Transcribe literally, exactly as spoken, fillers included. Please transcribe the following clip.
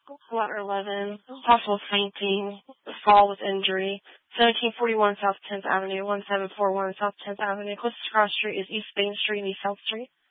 Letter eleven, possible fainting, fall with injury. seventeen forty-one South tenth Avenue, one seven four one South tenth Avenue. Closest cross street is East Main Street and East South Street.